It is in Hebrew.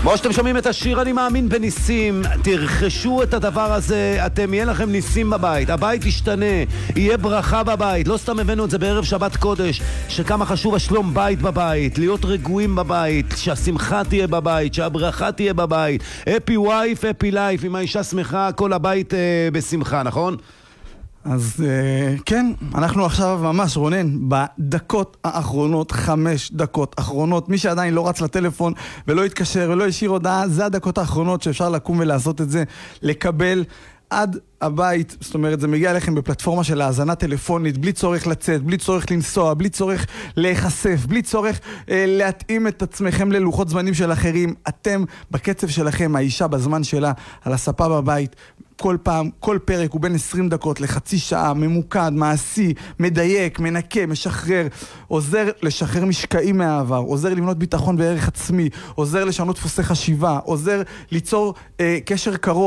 כמו שאתם שומעים את השיר אני מאמין בניסים, תרכשו את הדבר הזה, יהיה לכם ניסים בבית, הבית ישתנה, יהיה ברכה בבית. לא סתם הבאנו את זה בערב שבת קודש, שכמה חשוב השלום בית בבית, להיות רגועים בבית, שהשמחה תהיה בבית, שהברכה תהיה בבית. happy wife, happy life, אם האישה שמחה, כל הבית בשמחה, נכון? אז כן, אנחנו עכשיו ממש, רונן, בדקות האחרונות, 5 דקות אחרונות, מי שעדיין לא רץ לטלפון ולא יתקשר ולא ישאיר הודעה, זה הדקות האחרונות שאפשר לקום ולעשות את זה, לקבל עד הבית, זאת אומרת, זה מגיע אליכם בפלטפורמה של האזנה טלפונית, בלי צורך לצאת, בלי צורך לנסוע, בלי צורך להיחשף, בלי צורך להתאים את עצמכם ללוחות זמנים של אחרים. אתם בקצב שלכם, האישה בזמן שלה, על הספה בבית, כל פעם, כל פרק הוא בין 20 דקות לחצי שעה, ממוקד, מעשי, מדייק, מנקה, משחרר, עוזר לשחרר משקעים מהעבר, עוזר לבנות ביטחון וערך עצמי, עוזר לשנות דפוסי חשיבה, עוזר ליצור קשר קרוב.